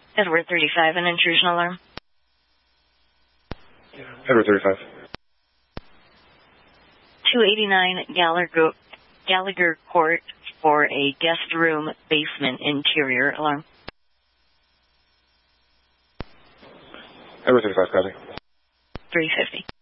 Edward 35, an intrusion alarm. Edward 35. 289 Gallagher Court for a guest room basement interior alarm. Edward 35, copy. 350.